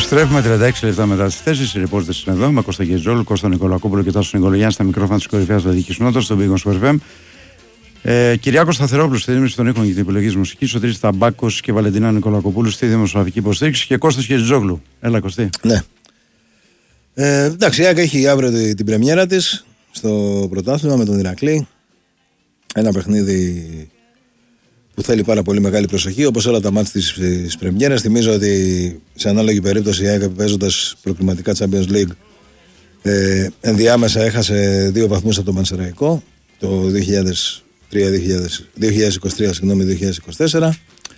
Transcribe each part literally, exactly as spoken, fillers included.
Επιστρέφουμε τριάντα έξι λεπτά μετά τις τέσσερις. Οι ρεπόρτες είναι εδώ με Κώστα Γεζόλου, Κώστα Νικολακόπουλο και Τάσο Νικολογιάννη στα μικρόφωνα της κορυφαίας Βαδικής Νότας, στον Big Wings εφ εμ. Ε, Κυριάκος Σταθερόπουλος στη δίμηση των ήχων και την επιλογή της μουσικής, Σωτήρης Ταμπάκος και Βαλεντίνα Νικολακοπούλου στη δημοσιογραφική υποστήριξη και Κώστας Γεζόλου. Έλα, Κωστή. Ναι. Ε, εντάξει, η ΑΕΚ έχει αύριο την, την πρεμιέρα της στο πρωτάθλημα με τον Ηρακλή. Ένα παιχνίδι που θέλει πάρα πολύ μεγάλη προσοχή, όπως όλα τα μάτς της, της πρεμιέρας. Θυμίζω ότι σε ανάλογη περίπτωση η ΑΕΚ, παίζοντας προκριματικά Champions League, ε, ενδιάμεσα έχασε δύο βαθμούς από το Μανσεραϊκό το δύο χιλιάδες είκοσι τρία, συγγνώμη, δύο χιλιάδες είκοσι τέσσερα.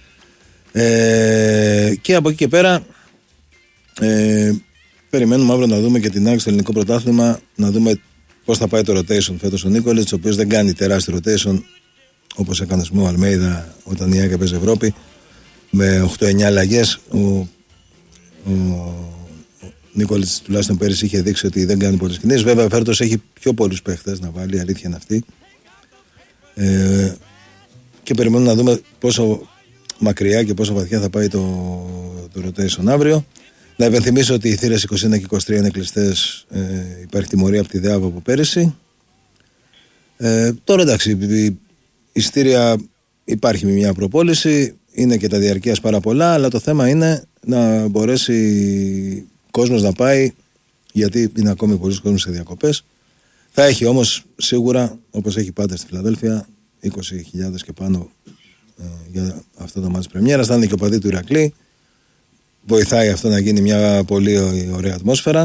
Ε, και από εκεί και πέρα ε, περιμένουμε αύριο να δούμε και την ΑΕΚ στο ελληνικό πρωτάθλημα, να δούμε πώς θα πάει το rotation φέτος ο Νίκολιτς, ο οποίος δεν κάνει τεράστιο rotation όπως έκανε ο Αλμέιδα όταν η ΑΕΚ έπαιζε Ευρώπη με οκτώ εννιά αλλαγές. Ο, ο, ο Νίκολιτς τουλάχιστον πέρυσι είχε δείξει ότι δεν κάνει πολλές κινήσεις. Βέβαια φέτος έχει πιο πολλούς παίχτες να βάλει, η αλήθεια είναι αυτή. Ε, και περιμένουμε να δούμε πόσο μακριά και πόσο βαθιά θα πάει το, το rotation αύριο. Να υπενθυμίσω ότι οι θύρες είκοσι ένα και είκοσι τρία είναι κλειστές. Ε, υπάρχει τιμωρία από τη ΔΕΑΒ από πέρυσι. Ε, τώρα εντάξει, η εισιτήρια υπάρχει μια προπόληση, είναι και τα διαρκείας πάρα πολλά, αλλά το θέμα είναι να μπορέσει κόσμος να πάει, γιατί είναι ακόμη πολλοί κόσμος σε διακοπές. Θα έχει όμως σίγουρα, όπως έχει πάντα στη Φιλαδέλφια, είκοσι χιλιάδες και πάνω ε, για αυτό το μάτς πρεμιέρας. Θα είναι και ο παδί του Ηρακλή. Βοηθάει αυτό να γίνει μια πολύ ωραία ατμόσφαιρα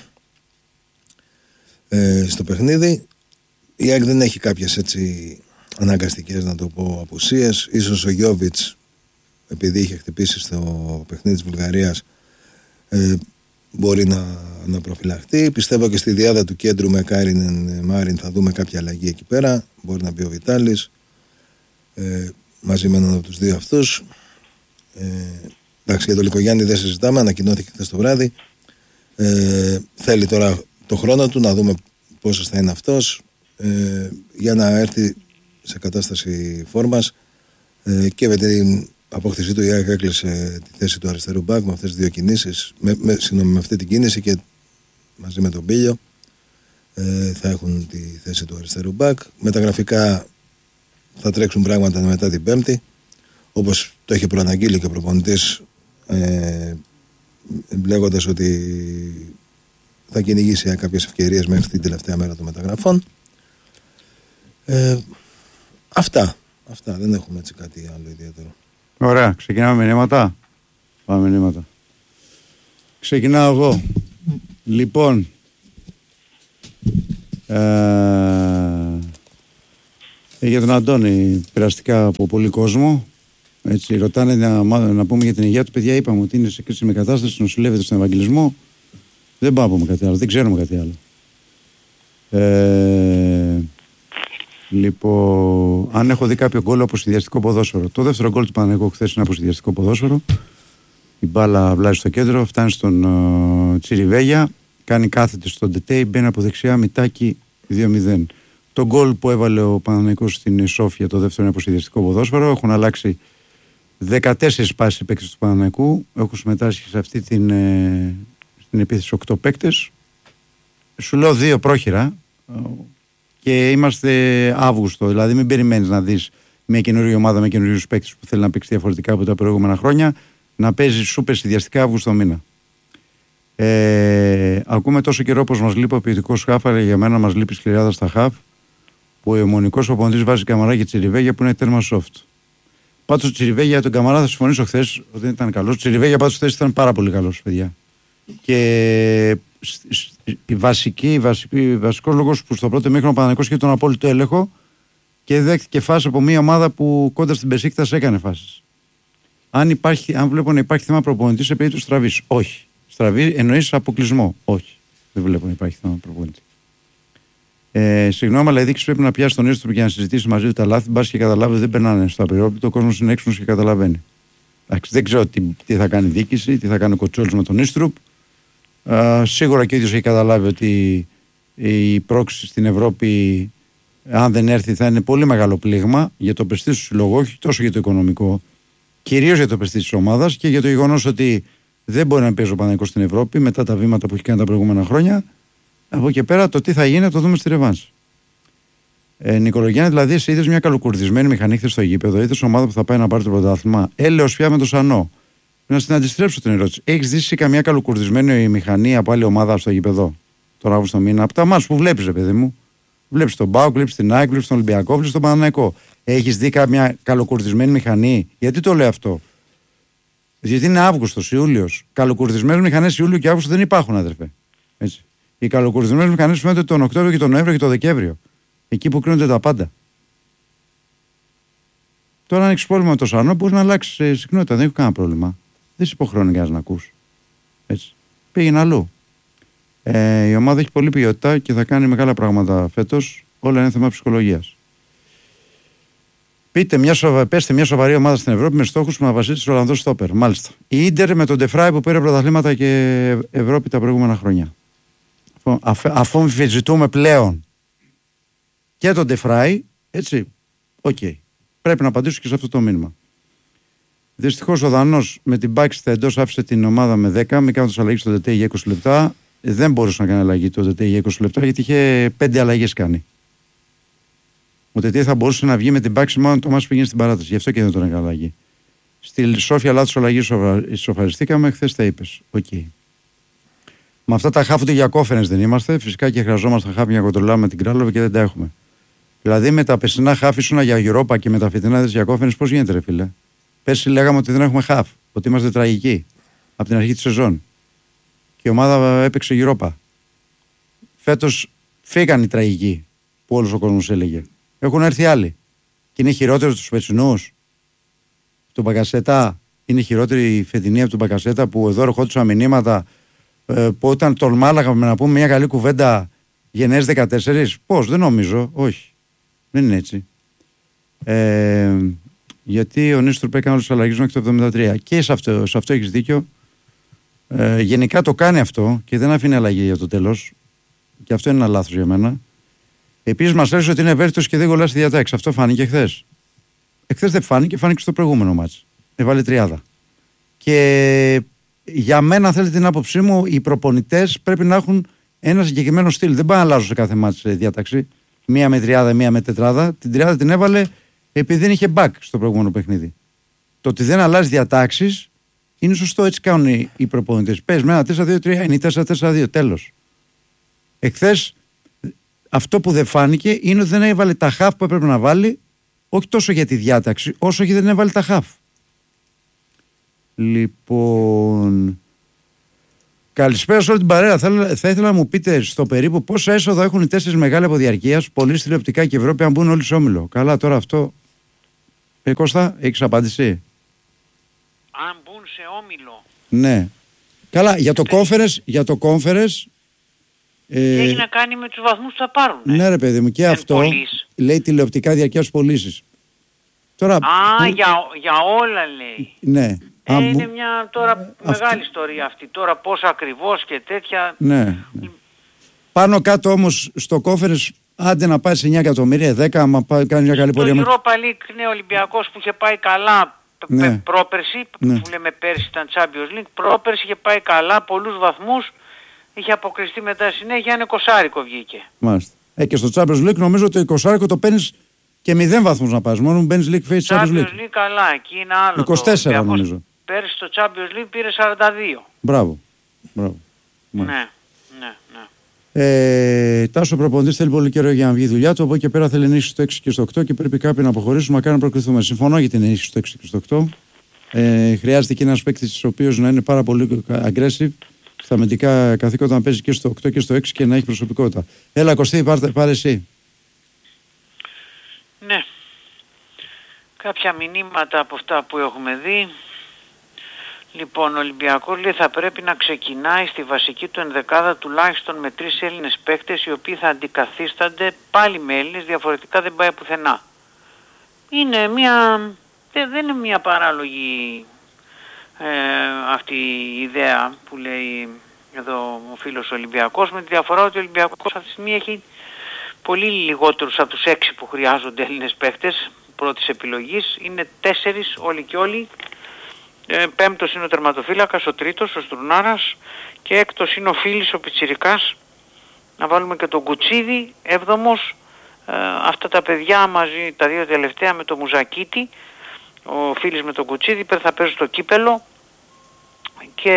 ε, στο παιχνίδι. Η ΑΕΚ δεν έχει κάποιες έτσι αναγκαστικές, να το πω, απουσίες. Ίσως ο Γιόβιτς, επειδή είχε χτυπήσει στο παιχνίδι της Βουλγαρίας, ε, μπορεί να, να προφυλαχτεί. Πιστεύω και στη διάδα του κέντρου με Κάριν Μάριν θα δούμε κάποια αλλαγή εκεί πέρα. Μπορεί να μπει ο Βιτάλης ε, μαζί με έναν από τους δύο αυτούς. Ε, εντάξει, για τον Λικογιάννη δεν συζητάμε, ανακοινώθηκε χθες το βράδυ. Ε, θέλει τώρα το χρόνο του να δούμε πόσος θα είναι αυτός ε, για να έρθει σε κατάσταση φόρμας ε, και με την απόκτησή του η ΑΕΚ έκλεισε τη θέση του αριστερού μπακ με αυτές τις δύο κινήσεις, με, με, συγνώμη, με αυτή την κίνηση και μαζί με τον Πίλιο ε, θα έχουν τη θέση του αριστερού μπακ. Μεταγραφικά θα τρέξουν πράγματα μετά την Πέμπτη, όπως το έχει προαναγγείλει και ο προπονητής, ε, λέγοντας ότι θα κυνηγήσει κάποιες ευκαιρίες μέχρι την τελευταία μέρα των μεταγραφών. Ε, αυτά, αυτά, δεν έχουμε έτσι κάτι άλλο ιδιαίτερο. Ωραία, ξεκινάμε μηνύματα. Πάμε μηνύματα. Ξεκινάω εγώ. Λοιπόν, ε, για τον Αντώνη, περαστικά από πολύ κόσμο. Έτσι, ρωτάνε να, να πούμε για την υγεία του. Παιδιά, είπαμε ότι είναι σε κρίσιμη κατάσταση, νοσηλεύεται στον Ευαγγελισμό. Δεν πάμε να πούμε κάτι άλλο, δεν ξέρουμε κάτι άλλο. Ε, λοιπόν, αν έχω δει κάποιο γκολ από συνδυαστικό ποδόσφαιρο. Το δεύτερο γκολ του Παναθηναϊκού χθες είναι από συνδυαστικό ποδόσφαιρο. Η μπάλα βλάζει στο κέντρο, φτάνει στον uh, Τσιριβέγια, κάνει κάθετη στον Ντετέι, μπαίνει από δεξιά, Μητάκι δύο μηδέν. Το γκολ που έβαλε ο Παναθηναϊκός στην Σόφια, το δεύτερο είναι από συνδυαστικό ποδόσφαιρο. Έχουν αλλάξει δεκατέσσερις πάσεις οι παίκτες του Παναθηναϊκού. Έχουν συμμετάσχει σε αυτή την, ε, στην επίθεση οκτώ παίκτες. Σου λέω δύο πρόχειρα και είμαστε Αύγουστο. Δηλαδή, μην περιμένεις να δεις μια καινούργια ομάδα με καινούριους παίκτες που θέλει να παίξει διαφορετικά από τα προηγούμενα χρόνια, να παίζει σούπερ συνδυαστικά Αύγουστο μήνα. Ε, ακούμε τόσο καιρό πως μας λείπει ο ποιητικός χαφ, αλλά για μένα μας λείπει σκληράδα στα χαφ, που ο αιμονικός οπονητής βάζει Καμαρά και Τσιριβέγια που είναι τέρμα soft. Πάντως ο Τσιριβέγια για τον Καμαρά θα συμφωνήσω χθες ότι δεν ήταν καλός. Ο Τσιριβέγια πάντως χθες ήταν πάρα πολύ καλός, παιδιά. Και η βασική, η βασική, βασικός λόγος που στο πρώτο μήχρονο ο Παναθηναϊκός είχε τον απόλυτο έλεγχο και δέχτηκε φάση από μια ομάδα που κοντά στην Μπεσίκτας έκανε φάσεις. Αν, υπάρχει, αν βλέπω να υπάρχει θέμα προπονητή σε περίπτωση στραβής, όχι. Στραβή εννοείς αποκλεισμό, όχι. Δεν βλέπω να υπάρχει θέμα προπονητή. Ε, συγγνώμη, αλλά η δίκηση πρέπει να πιάσει τον Ίστροπ για να συζητήσει μαζί του τα λάθη. Μπας και καταλάβει, δεν περνάνε στο απειρόπιτο. Ο κόσμος είναι έξυπνος και καταλαβαίνει. Εντάξει, δεν ξέρω τι, τι θα κάνει η διοίκηση, τι θα κάνει ο Κοτσόλης με τον Ίστροπ. Ε, σίγουρα και ο ίδιος έχει καταλάβει ότι η πρόκληση στην Ευρώπη, αν δεν έρθει, θα είναι πολύ μεγάλο πλήγμα για το πρεστίζ του συλλογού, όχι τόσο για το οικονομικό, κυρίως για το πρεστίζ της ομάδας και για το γεγονός ότι Δεν μπορεί να παίζει ο Παναθηναϊκός στην Ευρώπη μετά τα βήματα που έχει κάνει τα προηγούμενα χρόνια. Από εκεί πέρα το τι θα γίνει θα το δούμε στη ρεβάνς. Ε, Νικολογιάννη, δηλαδή, εσύ είδες μια καλοκουρδισμένη μηχανή χθες στο γήπεδο, είδες ομάδα που θα πάει να πάρει το πρωτάθλημα. Έλεος πια με το Σανό. Να στην αντιστρέψω την ερώτηση. Έχεις δει καμιά καλοκουρδισμένη μηχανή από άλλη ομάδα στο γήπεδο τον Αύγουστο μήνα? Από τα μάτς που βλέπεις, ρε παιδί μου. Βλέπεις τον Μπάουκ, βλέπεις την ΑΕΚ, βλέπεις τον Ολυμπιακό, βλέπεις τον Παναθηναϊκό. Έχεις δει καμιά καλοκουρδισμένη μηχανή? Γιατί το λέω αυτό? Γιατί είναι Αύγουστος, Ιούλιος. Καλοκουρδισμένες μηχανές Ιούλιο και Αύγουστο δεν υπάρχουν, αδερφέ. Έτσι. Οι καλοκουρδισμένες μηχανές φαίνονται τον Οκτώβριο και τον Νοέμβριο και τον Δεκέμβριο. Εκεί που κρίνονται τα πάντα. Τώρα, αν έχεις πρόβλημα με το Σανό, μπορεί να αλλάξει συχνότητα. Δεν έχω κανένα πρόβλημα. Δεν σε υποχρεώνει κανένα να ακούς. Έτσι. Πήγαινε αλλού. Ε, η ομάδα έχει πολλή ποιότητα και θα κάνει μεγάλα πράγματα φέτος. Όλα είναι θέμα ψυχολογίας. Πείτε μια σοβα... Πέστε μια σοβαρή ομάδα στην Ευρώπη με στόχους που να βασίσει ο Ολλανδός στόπερ. Μάλιστα. Η Ίντερ με τον Ντεφράι που πήρε πρωταθλήματα και Ευρώπη τα προηγούμενα χρόνια. Αφού αμφισβητούμε πλέον και τον Ντεφράι, έτσι, οκ. Okay. Πρέπει να απαντήσω και σε αυτό το μήνυμα. Δυστυχώς ο Δανός με την μπάξη στα εντός άφησε την ομάδα με δέκα, μην κάνοντας αλλαγή στο ΤΕ για είκοσι λεπτά. Δεν μπορούσε να κάνει αλλαγή το ΤΕ για είκοσι λεπτά γιατί είχε πέντε αλλαγές κάνει. Ο ΤΕ θα μπορούσε να βγει με την μπάξη μόνο το μάτς πήγαινε στην παράταση. Γι' αυτό και δεν τον έκανε αλλαγή. Στη Σόφια λάθος αλλαγή ισοφαριστήκαμε, χθες τα είπες. Οκ. Okay. Με αυτά τα χάφου του Γιακόφενες δεν είμαστε. Φυσικά και χρειαζόμαστε χάφη για να κοντρολάμε την Κράλοβα και δεν τα έχουμε. Δηλαδή με τα πεσινά χάφη σου για Ευρώπα και με τα φετινά της Γιακόφενες πώς γίνεται, ρε φίλε? Πέρσι λέγαμε ότι δεν έχουμε χάφ, ότι είμαστε τραγικοί από την αρχή της σεζόν. Και η ομάδα έπαιξε Ευρώπα. Φέτος φύγαν οι τραγικοί που όλος ο κόσμος έλεγε. Έχουν έρθει άλλοι. Και είναι χειρότερο τους πετσινούς. Του Μπακασέτα. Είναι χειρότερη η φετινή από του Μπακασέτα που εδώ ερχόντουσαν μηνύματα ε, που όταν τολμάλαγαμε να πούμε μια καλή κουβέντα γενναίες δεκατέσσερα. Πώς, δεν νομίζω. Όχι. Δεν είναι έτσι. Ε, γιατί ο Νίστροπ έκανε όλους τους αλλαγές μέχρι το εβδομήντα τρία. Και σε αυτό, σε αυτό έχεις δίκιο. Ε, γενικά το κάνει αυτό και δεν αφήνει αλλαγή για το τέλος. Και αυτό είναι ένα λάθος για μένα. Επίσης μας έλεγε ότι είναι ευαίσθητος και δεν κολλά στη διατάξη. Αυτό φάνηκε χθες. Εχθές δεν φάνηκε, φάνηκε στο προηγούμενο μάτς. Έβαλε τριάδα. Και για μένα, θέλετε την άποψή μου, οι προπονητές πρέπει να έχουν ένα συγκεκριμένο στυλ. Δεν πάνε να αλλάζουν σε κάθε μάτς διάταξη. Μία με τριάδα, μία με τετράδα. Την τριάδα την έβαλε επειδή δεν είχε back στο προηγούμενο παιχνίδι. Το ότι δεν αλλάζει διατάξεις είναι σωστό, έτσι κάνουν οι, οι προπονητές. Πες με ένα τέσσερα δύο τρία, είναι τέσσερα τέσσερα δύο, τέλος. Εχθές αυτό που δεν φάνηκε είναι ότι δεν έβαλε τα χαφ που έπρεπε να βάλει, όχι τόσο για τη διάταξη, όσο και δεν έβαλε τα χαφ. Λοιπόν. Καλησπέρα σε όλη την παρέα. Θα, θα ήθελα να μου πείτε στο περίπου πόσα έσοδα έχουν οι τέσσερις μεγάλοι από διαρκείας, πολύ τηλεοπτικά και Ευρώπη, αν μπουν όλοι σε όμιλο. Καλά, τώρα αυτό. Ε, Κώστα, έχεις απάντηση? Αν μπουν σε όμιλο. Ναι. Καλά, για το conference, για το conference. Ε, έχει να κάνει με τους βαθμούς που θα πάρουν. Ναι, ρε παιδί μου, και δεν αυτό πωλείς. Λέει τηλεοπτικά διαρκείας πωλήσεις. Τώρα, Α, που... για, για όλα λέει. Ναι. Ε, Αν... είναι μια τώρα αυτή... μεγάλη ιστορία αυτή. Τώρα πώς ακριβώς και τέτοια. Ναι. ναι. Πάνω κάτω όμως στο conference, άντε να πάει σε εννιά εκατομμύρια, δέκα, άμα πάει, κάνει μια καλή πορεία. Το Europa League, ναι, Ολυμπιακός που είχε πάει καλά ναι. πρόπερση, ναι. που λέμε πέρσι ήταν Champions League, πρόπερση είχε πάει καλά, πολλούς βαθμούς, είχε αποκριστεί μετά συνέχεια, ένα εικοσάρικο βγήκε. Μάλιστα. Ε, και στο Champions League νομίζω ότι το εικοσάρικο το παίρνεις και μηδέν βαθμούς να πας, μόνο μπαίνεις League Face Champions League. Champions League καλά, εκεί είναι άλλο. είκοσι τέσσερα το, νομίζω. Πέρσι στο Champions League πήρε σαράντα δύο. Μπράβο. Μπράβο. Ναι, ναι, ναι. Ε, Τάσο προπονητής θέλει πολύ καιρό για να βγει η δουλειά του. Από εκεί και πέρα θέλει ενίσχυση στο έξι και στο οκτώ και πρέπει κάποιοι να αποχωρήσουν μακάρι να προκριθούμε. Συμφωνώ για την ενίσχυση στο έξι και στο οκτώ. Ε, χρειάζεται και ένα παίκτη ο οποίο να είναι πάρα πολύ aggressive στα αμυντικά καθήκοντα, να παίζει και στο οκτώ και στο έξι και να έχει προσωπικότητα. Έλα, Κωστή, πάρε, πάρε εσύ. Ναι. Κάποια μηνύματα από αυτά που έχουμε δει. Λοιπόν, ο Ολυμπιακός λέει θα πρέπει να ξεκινάει στη βασική του ενδεκάδα τουλάχιστον με τρεις Έλληνες παίκτες οι οποίοι θα αντικαθίστανται πάλι με Έλληνες, διαφορετικά δεν πάει πουθενά. Είναι μια, δεν είναι μια παράλογη ε, αυτή η ιδέα που λέει εδώ ο φίλος Ολυμπιακός, με τη διαφορά ότι ο Ολυμπιακός αυτή τη στιγμή έχει πολύ λιγότερους από τους έξι που χρειάζονται Έλληνες παίκτες πρώτης επιλογής, είναι τέσσερις όλοι και όλοι Ε, πέμπτος είναι ο τερματοφύλακας, ο τρίτος, ο Στρουνάρας, και έκτος είναι ο Φίλης, ο Πιτσιρικάς. Να βάλουμε και τον Κουτσίδη, έβδομος. Ε, αυτά τα παιδιά μαζί, τα δύο τελευταία με το Μουζακίτη, ο Φίλης με τον Κουτσίδη, θα παίζουν στο κύπελο και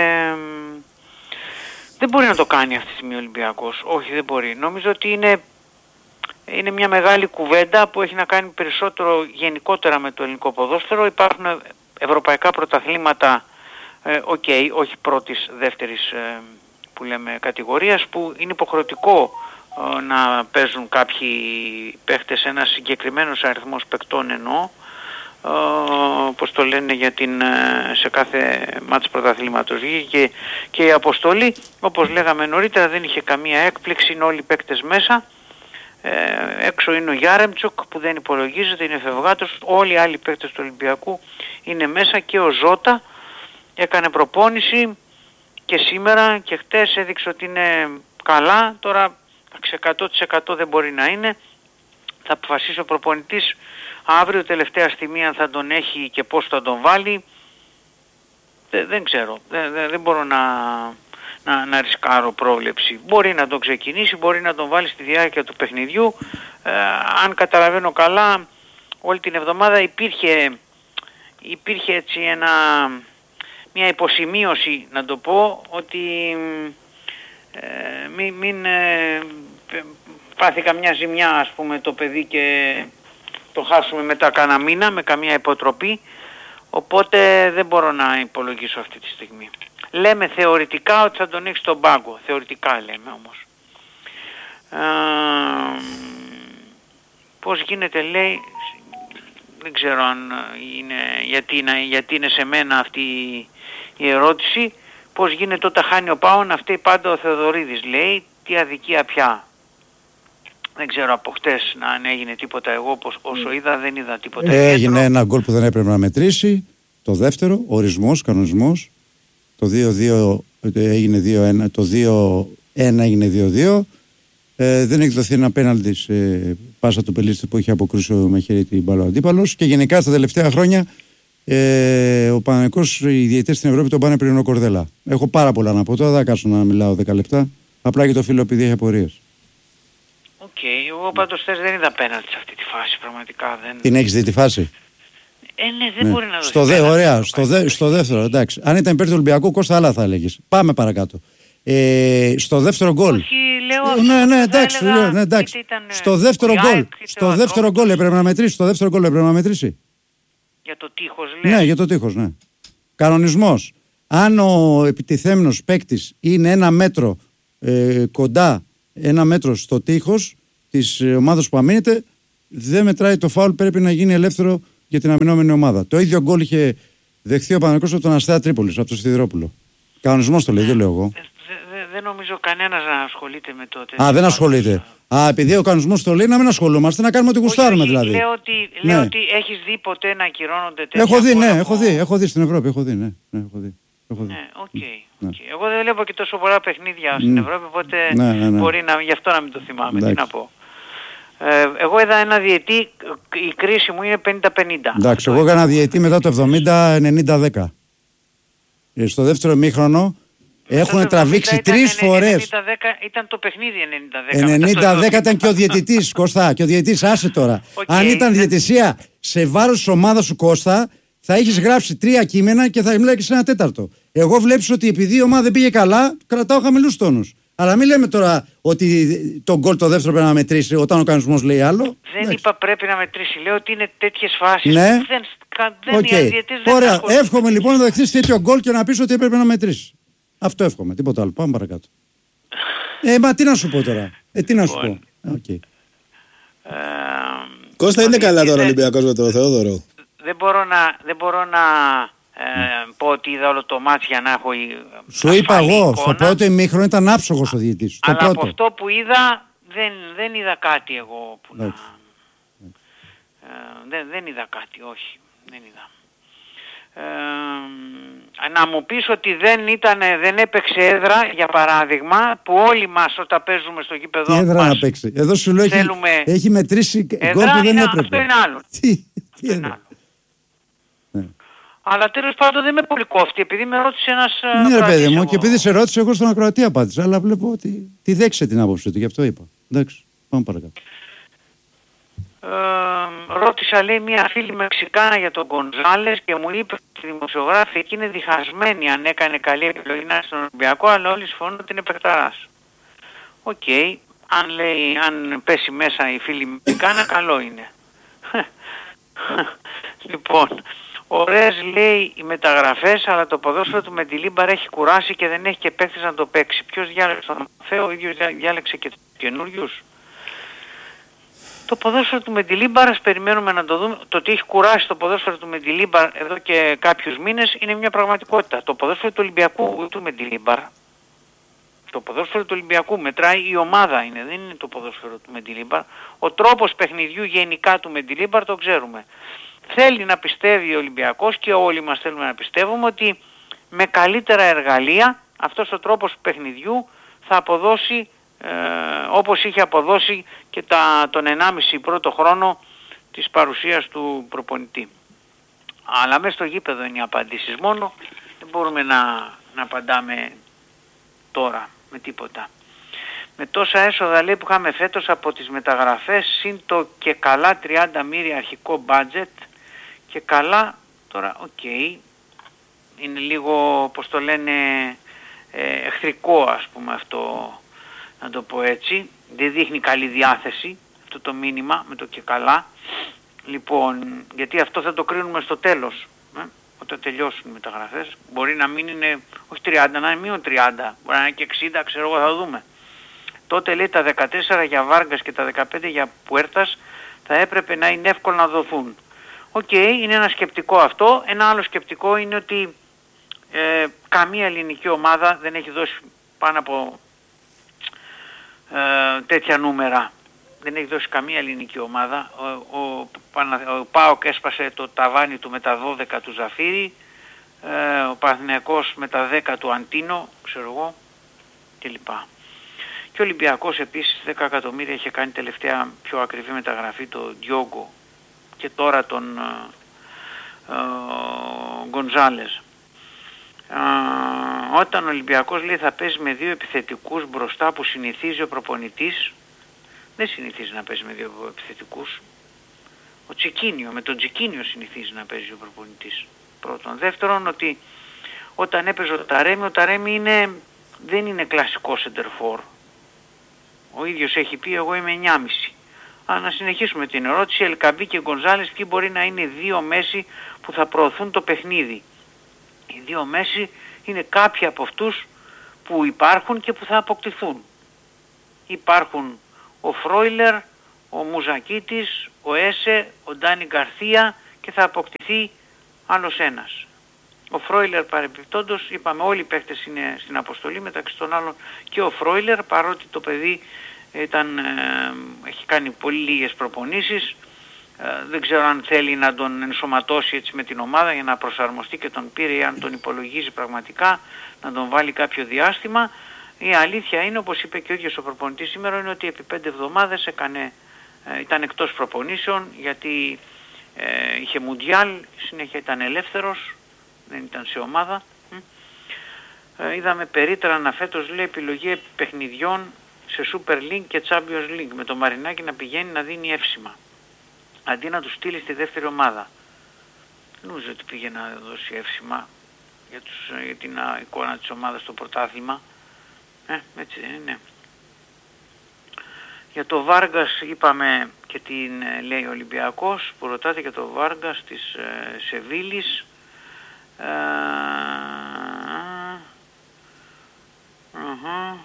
δεν μπορεί να το κάνει αυτή τη στιγμή ο Ολυμπιακός. Όχι, δεν μπορεί. Νομίζω ότι είναι, είναι μια μεγάλη κουβέντα που έχει να κάνει περισσότερο γενικότερα με το ελληνικό ποδόσφαιρο. Υπάρχουν ευρωπαϊκά πρωταθλήματα, ε, okay, όχι πρώτης, δεύτερης ε, που λέμε κατηγορίας, που είναι υποχρεωτικό ε, να παίζουν κάποιοι παίχτες, ένας συγκεκριμένος αριθμός παικτών εννοώ, ε, όπως το λένε για την, ε, σε κάθε μάτς πρωταθλήματος, και, και η αποστολή, όπως λέγαμε νωρίτερα, δεν είχε καμία έκπληξη, είναι όλοι οι παίκτες μέσα. Ε, έξω είναι ο Γιάρεμτσοκ που δεν υπολογίζεται, είναι φευγάτος. Όλοι οι άλλοι παίκτες του Ολυμπιακού είναι μέσα, και ο Ζώτα έκανε προπόνηση και σήμερα και χτες έδειξε ότι είναι καλά. Τώρα εκατό τοις εκατό δεν μπορεί να είναι. Θα αποφασίσει ο προπονητής αύριο τελευταία στιγμή αν θα τον έχει και πώς θα τον βάλει. Δεν, δεν ξέρω, δεν, δεν, δεν μπορώ να... Να, να ρισκάρω πρόβλεψη. Μπορεί να τον ξεκινήσει, μπορεί να τον βάλει στη διάρκεια του παιχνιδιού. Ε, αν καταλαβαίνω καλά, όλη την εβδομάδα υπήρχε, υπήρχε έτσι ένα, μια υποσημείωση, να το πω, ότι ε, μην, μην ε, πάθει καμιά ζημιά, ας πούμε, το παιδί και το χάσουμε μετά κάνα μήνα με καμία υποτροπή. Οπότε δεν μπορώ να υπολογίσω αυτή τη στιγμή. Λέμε θεωρητικά ότι θα τον έχει στον πάγκο. Θεωρητικά λέμε όμως. Ε, πώς γίνεται, λέει, δεν ξέρω αν είναι, γιατί, είναι, γιατί είναι σε μένα αυτή η ερώτηση. Πώς γίνεται όταν χάνει ο Πάων, αυτή πάντα ο Θεοδωρίδης, λέει, τι αδικία πια. Δεν ξέρω από χτες να αν έγινε τίποτα. Εγώ όσο είδα δεν είδα τίποτα. Έγινε ένα γκολ που δεν έπρεπε να μετρήσει. Το δεύτερο, ορισμός, κανονισμός. Το δύο δύο έγινε δύο ένα, το δύο ένα έγινε δύο δύο. Ε, δεν έχει δοθεί ένα πέναλτι σε πάσα του Πελίστη που είχε αποκρούσει με χέρι την μπάλα ο αντίπαλος. Και γενικά στα τελευταία χρόνια ε, ο Παναθηναϊκός, οι διαιτητές στην Ευρώπη τον πάνε πριν ο Κορδέλα. Έχω πάρα πολλά να πω τώρα, δεν θα κάτσω να μιλάω δέκα λεπτά. Απλά και το φίλο επειδή έχει απορίες. Οκ, okay, εγώ πάντως θες δεν είδα πέναλτι σε αυτή τη φάση, πραγματικά δεν... Την έχεις δει τη φάση? Ε, ναι, δεν ναι. μπορεί να δώσει. Στο, δε, ωραία, στο, δε, στο δεύτερο, εντάξει. Αν ήταν υπέρ του Ολυμπιακού, Κώστα, άλλα θα έλεγες. Πάμε παρακάτω. Ε, στο δεύτερο γκολ. Όχι, λέω. Ναι, ναι, εντάξει. Έλεγα, ναι, εντάξει. Ήταν, στο δεύτερο γκολ. Στο δεύτερο γκολ έπρεπε να μετρήσει. Στο δεύτερο γκολ έπρεπε να μετρήσει. Για το τείχος, λέει. Ναι, για το τείχος, ναι. Κανονισμός. Αν ο επιτιθέμενος παίκτης είναι ένα μέτρο ε, κοντά, ένα μέτρο στο τείχος της ομάδας που αμήνεται, δεν μετράει το φάουλ, πρέπει να γίνει ελεύθερο για την αμυνόμενη ομάδα. Το ίδιο γκολ είχε δεχθεί ο Παναθηναϊκός από τον Αστέα Τρίπολης, από τον Σιδηρόπουλο. Κανονισμός το λέει, δεν λέω εγώ. Δεν δε, δε νομίζω κανένας να ασχολείται με το τέτοιο. Α, δεν ασχολείται. Α, επειδή ο κανονισμός το λέει, να μην ασχολούμαστε, να κάνουμε ό,τι γουστάρουμε δηλαδή. Λέω ότι, ναι. λέω ότι έχεις δει ποτέ να ακυρώνονται τέτοια. Έχω δει, ναι, έχω δει, έχω δει στην Ευρώπη, έχω δει, ναι. ναι έχω δει. Έχω δει. Ναι, okay, ναι. Okay. Εγώ δεν βλέπω και τόσο πολλά παιχνίδια στην Ευρώπη, οπότε ναι, ναι, ναι. μπορεί να, γι' αυτό να μην το θυμάμαι. Εντάξει. Τι να πω. Ε, εγώ είδα ένα διετή, η κρίση μου είναι πενήντα πενήντα. Εντάξει, εγώ έκανα διετή μετά το εβδομήντα ενενήντα δέκα. Ε, στο δεύτερο ημίχρονο έχουν τραβήξει τρεις φορές. ενενήντα δέκα ήταν το παιχνίδι ενενήντα δέκα. ενενήντα δέκα ήταν και ο διαιτητής, Κώστα. Και ο διαιτητής, άσε τώρα. Okay, αν ήταν ναι. διαιτησία σε βάρος της ομάδας σου, Κώστα, θα έχεις γράψει τρία κείμενα και θα μιλάει και σε ένα τέταρτο. Εγώ βλέπεις ότι επειδή η ομάδα δεν πήγε καλά, κρατάω χαμηλούς τόνους. Αλλά μην λέμε τώρα ότι το γκολ το δεύτερο πρέπει να μετρήσει όταν ο κανονισμός λέει άλλο. Δεν εντάξει. είπα πρέπει να μετρήσει. Λέω ότι είναι τέτοιες φάσεις ναι. που δεν, δεν okay. είναι δεν Ωραία. Εύχομαι λοιπόν να δεχτείς τέτοιο γκολ και να πεις ότι έπρεπε να μετρήσει. Αυτό εύχομαι. Τίποτα άλλο. Πάμε παρακάτω. ε, μα τι να σου πω τώρα. Ε, τι να σου πω. Okay. Ε, Κώστα είναι καλά τώρα ο Ολυμπιακός με τον Θεόδωρο. Δεν μπορώ να... Δεν μπορώ να Ε, πω ότι είδα όλο το μάτς για να έχω. Σου είπα εγώ, εικόνα. Στο πρώτο ημίχρονο ήταν άψογος ο διαιτητής. Αλλά πρώτο. από αυτό που είδα δεν, δεν είδα κάτι εγώ που να, ε, δεν, δεν είδα κάτι, όχι, δεν είδα. Ε, να μου πεις ότι δεν, ήταν, δεν έπαιξε έδρα, για παράδειγμα, που όλοι μας όταν παίζουμε στο γήπεδο τι έδρα μας να παίξει. Εδώ σου λέω έχει, έχει μετρήσει γκολ που δεν έπρεπε. Αυτό είναι άλλο. Τι, τι είναι άλλο. Αλλά τέλος πάντων δεν με πολύ κόφτει, επειδή με ρώτησε ένας... Ναι ρε παιδί μου, και επειδή σε ρώτησε εγώ στον ακροατή απάντησα, αλλά βλέπω ότι τη δέξε την άποψη του, γι' αυτό είπα. Εντάξει, πάμε παρακάτω. Ε, ρώτησα, λέει, μια φίλη Μεξικάνα για τον Γκονζάλες και μου είπε ότι η δημοσιογράφη εκεί είναι διχασμένη αν έκανε καλή επιλογή να είναι στον Ολυμπιακό, αλλά όλοι συμφωνούν ότι είναι παιχταράς. Οκ, okay. Αν λέει, αν πέσει μέσα η φίλη Μεξικάνα, καλό είναι. Λοιπόν, ωραίες λέει οι μεταγραφές, αλλά το ποδόσφαιρο του Μεντιλίμπαρ έχει κουράσει και δεν έχει και παίκτης να το παίξει. Ποιος διάλεξε τον Θεό, ο ίδιος διάλεξε και τους καινούριους. Το ποδόσφαιρο του Μεντιλίμπαρ, ας περιμένουμε να το δούμε. Το ότι έχει κουράσει το ποδόσφαιρο του Μεντιλίμπαρ εδώ και κάποιους μήνες είναι μια πραγματικότητα. Το ποδόσφαιρο του Ολυμπιακού του Μεντιλίμπαρ, το ποδόσφαιρο του Ολυμπιακού μετράει η ομάδα είναι, δεν είναι το ποδόσφαιρο του Μεντιλίμπαρ. Ο τρόπος παιχνιδιού γενικά του Μεντιλίμπαρ το ξέρουμε. Θέλει να πιστεύει ο Ολυμπιακός και όλοι μας θέλουμε να πιστεύουμε ότι με καλύτερα εργαλεία αυτός ο τρόπος παιχνιδιού θα αποδώσει ε, όπως είχε αποδώσει και τα, τον ενάμιση πρώτο χρόνο της παρουσίας του προπονητή. Αλλά μέσα στο γήπεδο είναι οι απαντήσεις μόνο, δεν μπορούμε να, να απαντάμε τώρα με τίποτα. Με τόσα έσοδα λέει που είχαμε φέτος από τις μεταγραφές, συν το και καλά τριάντα μοίρια αρχικό budget και καλά τώρα, οκ, okay, είναι λίγο, πώς το λένε, ε, εχθρικό ας πούμε αυτό, να το πω έτσι, δεν δείχνει καλή διάθεση αυτό το μήνυμα με το και καλά. Λοιπόν, γιατί αυτό θα το κρίνουμε στο τέλος, ε, όταν τελειώσουν οι μεταγραφές. Μπορεί να μην είναι, όχι τριάντα, να είναι μείον τριάντα, μπορεί να είναι και εξήντα, ξέρω εγώ, θα δούμε. Τότε λέει τα δεκατέσσερα για Βάργκας και τα δεκαπέντε για Πουέρτας θα έπρεπε να είναι εύκολο να δοθούν. Οκ, okay, είναι ένα σκεπτικό αυτό. Ένα άλλο σκεπτικό είναι ότι ε, καμία ελληνική ομάδα δεν έχει δώσει πάνω από ε, τέτοια νούμερα. Δεν έχει δώσει καμία ελληνική ομάδα. Ο, ο, ο ΠΑΟΚ έσπασε το ταβάνι του με τα δώδεκα του Ζαφύρι, ε, ο Παναθηναϊκός με τα δέκα του Αντίνο, ξέρω εγώ, κλπ. Και ο Ολυμπιακός επίσης δέκα εκατομμύρια είχε κάνει τελευταία πιο ακριβή μεταγραφή το Διόγκο και τώρα τον ε, ε, Γκονζάλες. Ε, όταν ο Ολυμπιακός λέει θα παίζει με δύο επιθετικούς μπροστά που συνηθίζει ο προπονητής, δεν συνηθίζει να παίζει με δύο επιθετικούς. Ο Τσικίνιο, με τον Τσικίνιο συνηθίζει να παίζει ο προπονητής. Πρώτον. Δεύτερον, ότι όταν έπαιζε ο Ταρέμι, ο Ταρέμι είναι, δεν είναι κλασικό σεντερφόρ. Ο ίδιος έχει πει εγώ είμαι εννιά κόμμα πέντε. Αλλά να συνεχίσουμε την ερώτηση. Ελκαμπή και Γκονζάλες ποιοι μπορεί να είναι δύο μέση που θα προωθούν το παιχνίδι. Οι δύο μέση είναι κάποιοι από αυτούς που υπάρχουν και που θα αποκτηθούν. Υπάρχουν ο Φρόιλερ, ο Μουζακίτης, ο Έσε, ο Ντάνι Γκαρθία και θα αποκτηθεί άλλος ένας. Ο Φρόιλερ παρεμπιπτόντως, είπαμε όλοι οι παίκτες είναι στην αποστολή, μεταξύ των άλλων και ο Φρόιλερ, παρότι το παιδί ήταν, ε, έχει κάνει πολύ λίγες προπονήσεις, ε, δεν ξέρω αν θέλει να τον ενσωματώσει έτσι με την ομάδα για να προσαρμοστεί και τον πήρε ή αν τον υπολογίζει πραγματικά να τον βάλει κάποιο διάστημα. Η αλήθεια είναι, όπως είπε και ο ίδιος ο προπονητής σήμερα, είναι ότι επί πέντε εβδομάδες έκανε, ε, ήταν εκτός προπονήσεων γιατί ε, είχε Μουντιάλ, συνέχεια ήταν ελεύθερος, δεν ήταν σε ομάδα. Ε, είδαμε περίτρανα φέτος λέει επιλογή παιχνιδιών σε Super League και Champions League με το Μαρινάκι να πηγαίνει να δίνει εύσημα αντί να του στείλει στη δεύτερη ομάδα. Δεν νομίζω ότι πήγε να δώσει εύσημα για, τους, για την α, εικόνα της ομάδας στο πρωτάθλημα. Ε, έτσι δεν είναι. Για το Βάργκας είπαμε και την λέει ο Ολυμπιακός που ρωτάτε για το Βάργκας της ε, Σεβίλης. Ε, uh-huh.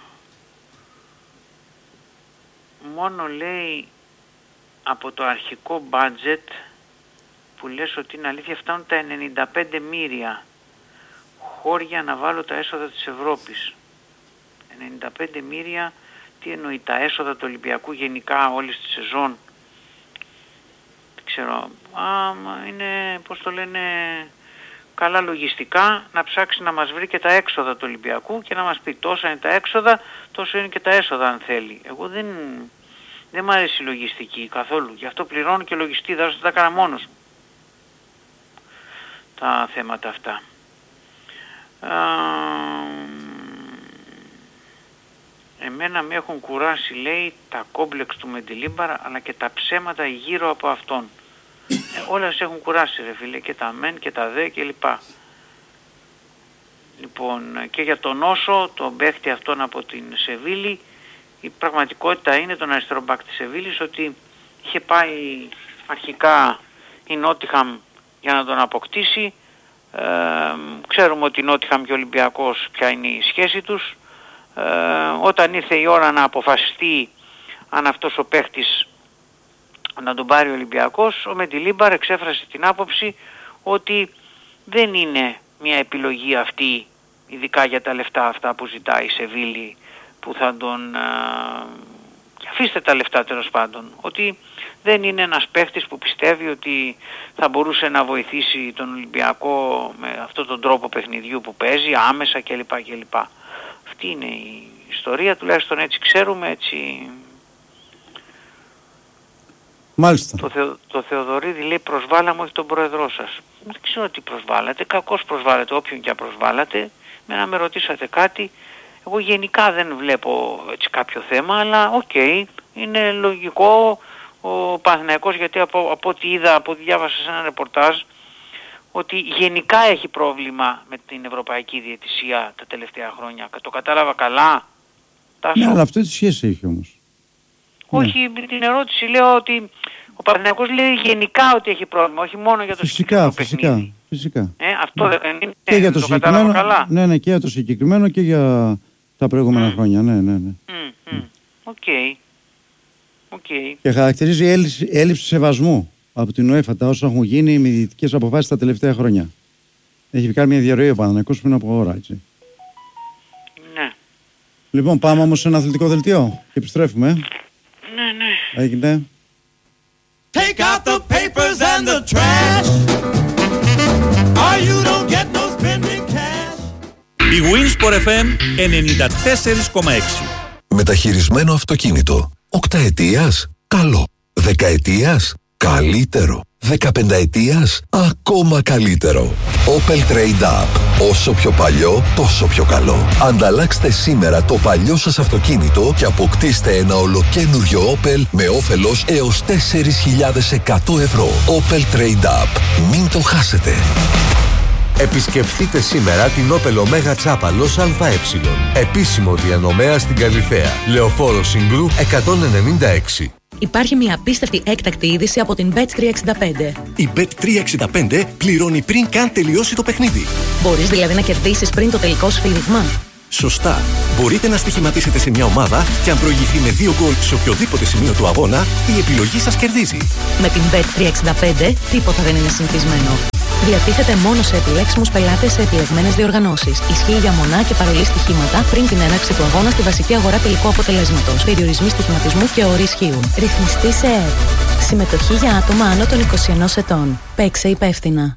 Μόνο λέει από το αρχικό budget που λες ότι είναι αλήθεια φτάνουν τα ενενήντα πέντε μοίρια χώρια να βάλω τα έσοδα της Ευρώπης. ενενήντα πέντε μοίρια, τι εννοεί τα έσοδα του Ολυμπιακού γενικά όλης της σεζόν. Δεν ξέρω, α, είναι πώς το λένε, καλά λογιστικά να ψάξει να μας βρει και τα έξοδα του Ολυμπιακού και να μας πει τόσα είναι τα έξοδα, τόσο είναι και τα έσοδα αν θέλει. Εγώ δεν, δεν μου αρέσει η λογιστική καθόλου, γι' αυτό πληρώνω και λογιστή, δεν τα έκανα μόνος μου. τα θέματα αυτά. Α, εμένα με έχουν κουράσει, λέει, τα κόμπλεξ του Μεντιλίμπαρα, αλλά και τα ψέματα γύρω από αυτόν. Ε, όλα σε έχουν κουράσει, ρε φίλε, και τα μεν και τα δε και λοιπά. Λοιπόν, και για τον Όσο, τον παίχτη αυτόν από την Σεβίλη, η πραγματικότητα είναι, τον αριστερό μπακ της Σεβίλης, ότι είχε πάει αρχικά η Νότιχαμ για να τον αποκτήσει. Ε, ξέρουμε ότι η Νότιχαμ και ο Ολυμπιακός ποια είναι η σχέση τους. Ε, όταν ήρθε η ώρα να αποφασιστεί αν αυτός ο παίχτης να τον πάρει ο Ολυμπιακός, ο Μεντιλίμπαρ εξέφρασε την άποψη ότι δεν είναι μια επιλογή αυτή, ειδικά για τα λεφτά αυτά που ζητάει η Σεβίλη, που θα τον... Α, αφήστε τα λεφτά τέλος πάντων, ότι δεν είναι ένας παίχτης που πιστεύει ότι θα μπορούσε να βοηθήσει τον Ολυμπιακό με αυτόν τον τρόπο παιχνιδιού που παίζει άμεσα κλπ. κλπ. Αυτή είναι η ιστορία, τουλάχιστον έτσι ξέρουμε, έτσι... Μάλιστα. Το, Θεο, το Θεοδωρίδη λέει, προσβάλαμε όχι τον πρόεδρό σας. Δεν ξέρω τι προσβάλατε, κακώς προσβάλατε όποιον και προσβάλατε. Με να με ρωτήσατε κάτι, εγώ γενικά δεν βλέπω έτσι κάποιο θέμα, αλλά οκ, okay, είναι λογικό ο Παναθηναϊκός, γιατί από, από ό,τι είδα, από ό,τι διάβασα σε ένα ρεπορτάζ, ότι γενικά έχει πρόβλημα με την ευρωπαϊκή διαιτησία τα τελευταία χρόνια. Το κατάλαβα καλά, Τάσο? Ναι, αλλά αυτό τι σχέση έχει όμως? Όχι, με την ερώτηση λέω ότι ο Παναθηναϊκός λέει γενικά ότι έχει πρόβλημα, όχι μόνο για το φυσικά, συγκεκριμένο φυσικά, παιχνίδι. φυσικά. Ε, αυτό δεν είναι, και για το, το κατάλαβα καλά. Ναι, ναι, και για το συγκεκριμένο και για τα προηγούμενα mm. χρόνια, ναι, ναι, ναι. Οκ. Mm, mm. Okay. Okay. Και χαρακτηρίζει έλλειψη, έλλειψη σεβασμού από την UEFA τα όσα έχουν γίνει με διαιτητικές αποφάσεις τα τελευταία χρόνια. Έχει κάνει μια διαρροή ο Παναθηναϊκός πριν από ώρα, έτσι. Ναι. Λοιπόν, πάμε όμως σε ένα αθλητικό δελτίο και επιστρέφουμε. Ναι, ναι. Έγινε. Take out the papers and the trash, or you don't get no spending cash. Η Winsport εφ εμ ενενήντα τέσσερα κόμμα έξι. Μεταχειρισμένο αυτοκίνητο. Οκταετίας, καλό. Δεκαετίας, καλύτερο. Δεκαπενταετίας, ακόμα καλύτερο. Opel Trade Up. Όσο πιο παλιό, τόσο πιο καλό. Ανταλλάξτε σήμερα το παλιό σας αυτοκίνητο και αποκτήστε ένα ολοκένουργιο Opel με όφελος έως τέσσερις χιλιάδες εκατό ευρώ. Opel Trade Up. Μην το χάσετε. Επισκεφτείτε σήμερα την Opel Omega Τσάπαλος ΑΕ. Επίσημο διανομέα στην Καλιθέα. Λεωφόρο Συγκρού εκατόν ενενήντα έξι. Υπάρχει μια απίστευτη έκτακτη είδηση από την μπετ τριακόσια εξήντα πέντε. Η μπετ τριακόσια εξήντα πέντε πληρώνει πριν καν τελειώσει το παιχνίδι. Μπορείς δηλαδή να κερδίσεις πριν το τελικό σφύριγμα. Σωστά. Μπορείτε να στοιχηματίσετε σε μια ομάδα και αν προηγηθεί με δύο γκολ σε οποιοδήποτε σημείο του αγώνα, η επιλογή σας κερδίζει. Με την μπετ τριακόσια εξήντα πέντε τίποτα δεν είναι συνηθισμένο. Διατίθεται μόνο σε επιλέξιμους πελάτες σε επιλεγμένες διοργανώσεις. Ισχύει για μονά και παρολί στοιχήματα πριν την έναρξη του αγώνα στη βασική αγορά τελικού αποτελέσματος. Περιορισμοί στοιχηματισμού και όροι ισχύουν. Ρυθμιστή σε ΕΕΠ. Συμμετοχή για άτομα άνω των είκοσι ενός ετών. Παίξε υπεύθυνα.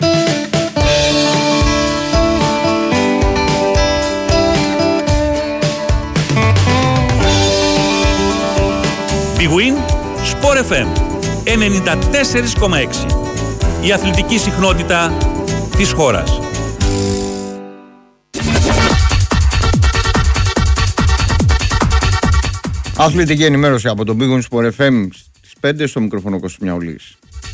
Big Win Sport εφ εμ ενενήντα τέσσερα κόμμα έξι. Η αθλητική συχνότητα της χώρας. Αθλητική ενημέρωση από τον Big Win Sport εφ εμ στις πέντε, στο μικρόφωνο Κώστας Μιαουλής.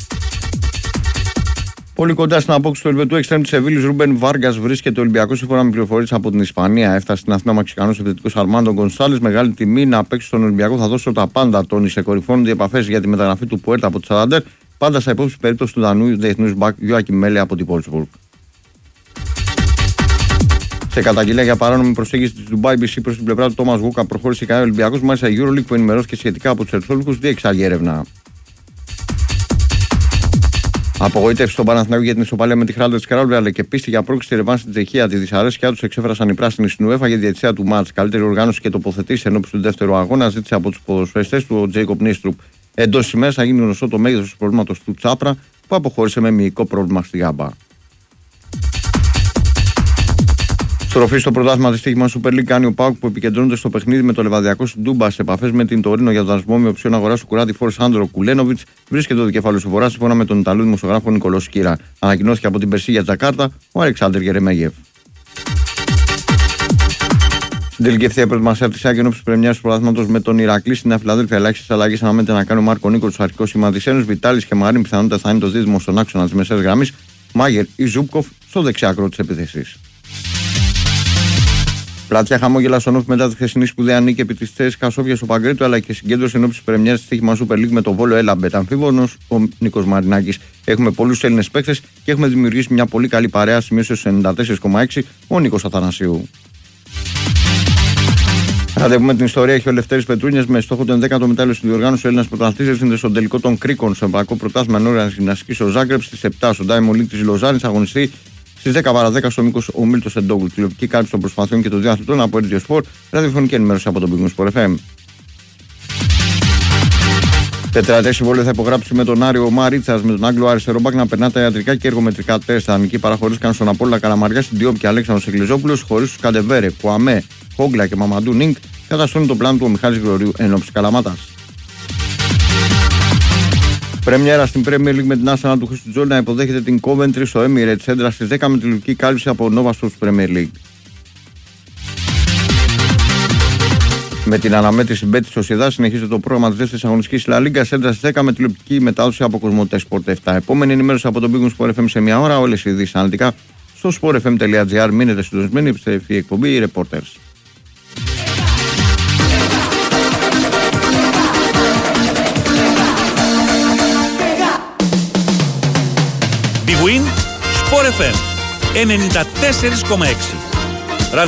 Πολύ κοντά στην απόκτηση του Ελβετού εξτρέμ της Σεβίλης, Ρούμπεν Βάργκας βρίσκεται ο Ολυμπιακός, σύμφωνα με πληροφορίες από την Ισπανία. Έφτασε στην Αθήνα ο Μαξικανός επιθετικός Αρμάντο Γκονσάλες. Μεγάλη τιμή να παίξει στον Ολυμπιακό. Θα δώσω τα πάντα, τόνισε. Κορυφώνονται οι επαφές για τη μεταγραφή του Πουέρτα από τη Σανταντέρ. Πάντα στα υπόψη περίπτωση του Δανού διεθνούς μπακ Γιόακιμ Μέλε από την Πόλτσμπουργκ. Σε καταγγελία για παράνομη προσέγγιση της Dubai μπι σι προς την πλευρά του Τόμας Γούκα προχώρησε η κανένα Ολυμπιακός. Μάλιστα η EuroLeague που ενημερώθηκε σχετικά από τους Ερσόλικους διεξάγει έρευνα. Απογοήτευση στον Παναθηναϊκό για την ισοπαλία με τη Χράλτα της Καράβλου, αλλά και πίστη για πρόκληση στη ρεβάνση στην Τσεχία. Τη δυσαρέσκειά τους εξέφρασαν οι πράσινοι στην UEFA για τη διαιτησία του μάτς. Καλύτερη οργάνωση και τοποθετήσει ενώπιση του δεύτερου αγώνα ζήτησε από τους ποδοσφαιριστές του ο Τζέικοπ Νίστρουπ. Εντός ημέρας θα γίνει γνωστό το μέγεθος του προβλήματος του Τσάπρα που αποχώρησε με μυϊκό πρόβλημα στη Γάμπα. Στροφή στο πρωτάθλημα της στοίχημα Super League κάνει ο ΠΑΟΚ που επικεντρώνεται στο παιχνίδι με το Λεβαδιακό στην Τούμπα σε επαφές με την Τωρίνο για το δανεισμό με οψιόν αγοράς του κουράτη φόρ Σάντρο Κουλένοβιτς. Βρίσκεται το δικέφαλο του Βορρά σύμφωνα με τον Ιταλό δημοσιογράφο Νικολό Σκύρα. Ανακοινώθηκε από την Περσίγια Τζακάρτα ο Αλεξάνδρ Γερεμέγεφ. Στην τελική ευθεία προετοιμασία τη Άκη ενόψει πρεμιέρα του πρωταθλήματος με τον Ηρακλή στην Νέα Φιλαδέλφια. Ελάχιστες αλλαγές αναμένεται να κάνει ο Μάρκο Νίκο του αρχικό σήμα της Ένωσης. Βιτάλης και Μαρίν πιθανότητα θα είναι το δίδυμο στον άξονα της μεσαίας γραμμής. Μάγερ ή Ζούπκοφ στο δεξιάκρο της επίθεσης. Πλατιά χαμόγελα στον Όφη μετά τη χθεσινή σπουδαία νίκη επί τη θέση Κασόφια στο Παγκρίτο, αλλά και συγκέντρωση ενόψει πρεμιέρα τη στοίχημα Super League με το Βόλο Έλαμπετ. Αμφίβολος ο Νίκος Μαρινάκης. Έχουμε πολλούς Έλληνες παίκτες και έχουμε δημιουργήσει μια πολύ καλή παρέα. Σημείωσε στους ενενήντα τέσσερα κόμμα έξι ο Νίκος Αθανασίου. Ραντεβού με την ιστορία έχει ο Λευτέρης Πετρούνιας με στόχο το ενδέκατο μετάλλιο στην διοργάνωση. Ο Έλληνας πρωταθλητής ευθύνεται στον τελικό των Κρίκων στο Ευρωπαϊκό Πρωτάθλημα Νόρια Γυμναστικής ο Ζάγκρεπ στις επτά στον Ντάιμο Λίγκ της Λοζάνης. Αγωνιστεί στις δέκα παρά δέκα στο μήκος ο Μίλτος Εντόγλου. Τηλεοπτική κάλυψη των προσπαθειών και των δύο αθλητών από Έρτιο Σπορ. Ραδιοφωνική ενημέρωση από τον Big Win Sport εφ εμ. Τετραετέ συμβόλαιο θα υπογράψει με τον Άριο Μαρίτσας με τον Άγγλο αριστερό μπακ να περνά τα ιατρικά και εργομετρικά τεστ. Αμυντική παραχωρήσκαν στον Απόλλωνα Καλαμαριά, στην Διόπ και Αλέξανδρος Εγκλιζόπουλος, χωρίς τους Καντεβέρε, Κουαμέ, Χόγκλα και Μαμαντού Νίνγκ. Καταστρώνει το πλάνο του ο Μιχάλης Γρηγορίου ενόψει Καλαμάτας. Πρεμιέρα στην Premier League με την Arsenal του Χρήστου Τζόλι να υποδέχεται την Coventry στο Emirates Center στις δέκα με τηλεοπτική κάλυψη από Nova Sports Premier League. Με την αναμέτρηση Μπέτη Σοσιεδά συνεχίζεται το πρόγραμμα της δεύτερης αγωνιστικής La Liga Center στις δέκα με τηλεοπτική μετάδοση από Κοσμοτέ Sport επτά. Επόμενη ενημέρωση από τον Big Win Sport εφ εμ σε μια ώρα. Όλες οι ειδήσεις αναλυτικά στο sport f m τελεία g r. Μείνετε συντονισμένοι, επιστρέφει η εκπομπή οι Reporters. Big Win Sport εφ εμ ενενήντα τέσσερα κόμμα έξι.